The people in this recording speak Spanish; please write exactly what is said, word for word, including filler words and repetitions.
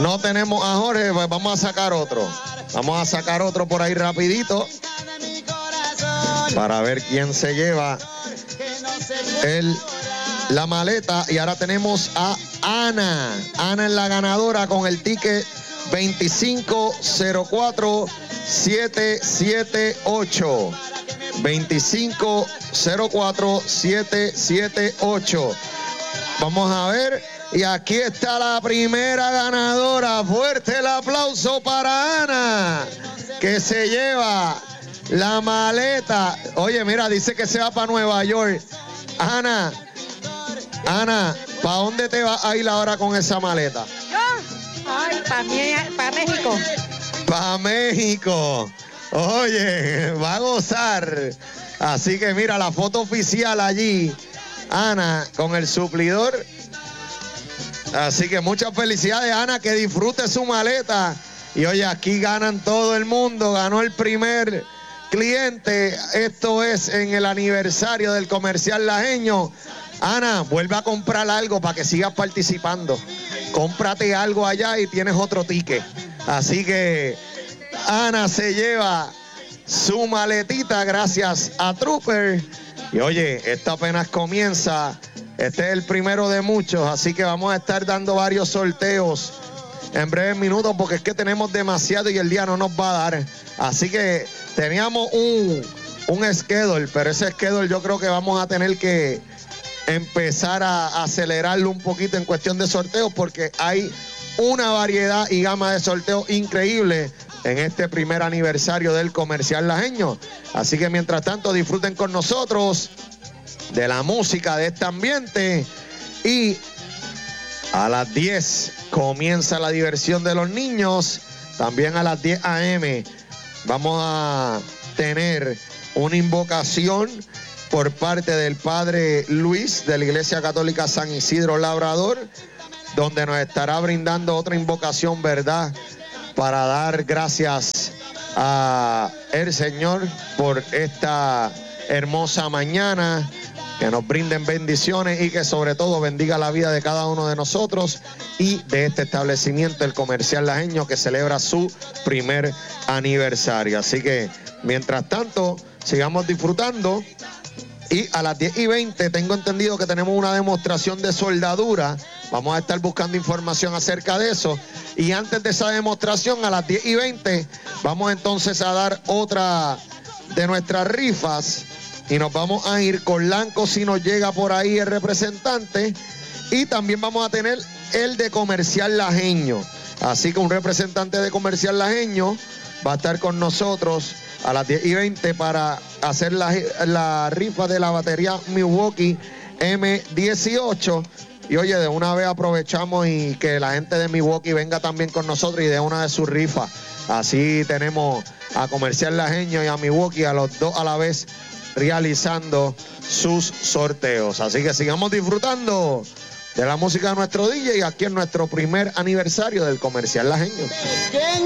no tenemos a Jorge, pues vamos a sacar otro. Vamos a sacar otro por ahí rapidito para ver quién se lleva el, la maleta. Y ahora tenemos a Ana. Ana es la ganadora con el ticket veinticinco cero cuatro siete siete ocho. veinticinco cero cuatro siete siete ocho. Vamos a ver. Y aquí está la primera ganadora. Fuerte el aplauso para Ana, que se lleva la maleta. Oye, mira, dice que se va para Nueva York. Ana, Ana, ¿para dónde te vas a ir ahora con esa maleta? Yo, ay, para pa México. Para México. Oye, va a gozar. Así que mira la foto oficial allí. Ana con el suplidor. Así que muchas felicidades, Ana, que disfrute su maleta. Y oye, aquí ganan todo el mundo. Ganó el primer cliente. Esto es en el aniversario del Comercial Lajeño. Ana, vuelve a comprar algo para que sigas participando. Cómprate algo allá y tienes otro ticket. Así que Ana se lleva su maletita gracias a Trooper. Y oye, esto apenas comienza. Este es el primero de muchos, así que vamos a estar dando varios sorteos en breves minutos porque es que tenemos demasiado y el día no nos va a dar. Así que teníamos un, un schedule, pero ese schedule yo creo que vamos a tener que empezar a acelerarlo un poquito en cuestión de sorteos porque hay una variedad y gama de sorteos increíble en este primer aniversario del Comercial Lajeño. Así que mientras tanto disfruten con nosotros de la música de este ambiente y a las diez comienza la diversión de los niños. También a las diez a eme vamos a tener una invocación por parte del Padre Luis de la Iglesia Católica San Isidro Labrador, donde nos estará brindando otra invocación, ¿verdad?, para dar gracias a el Señor por esta hermosa mañana. Que nos brinden bendiciones y que sobre todo bendiga la vida de cada uno de nosotros y de este establecimiento, el Comercial Lajeño, que celebra su primer aniversario. Así que, mientras tanto, sigamos disfrutando. Y a las diez y veinte tengo entendido que tenemos una demostración de soldadura. Vamos a estar buscando información acerca de eso. Y antes de esa demostración, a las diez y veinte, vamos entonces a dar otra de nuestras rifas. Y nos vamos a ir con Lanco si nos llega por ahí el representante. Y también vamos a tener el de Comercial Lajeño. Así que un representante de Comercial Lajeño va a estar con nosotros a las diez y veinte para hacer la, la rifa de la batería Milwaukee eme dieciocho. Y oye, de una vez aprovechamos y que la gente de Milwaukee venga también con nosotros y dé una de sus rifas. Así tenemos a Comercial Lajeño y a Milwaukee, a los dos a la vez, realizando sus sorteos. Así que sigamos disfrutando de la música de nuestro D J aquí en nuestro primer aniversario del Comercial Lajeño.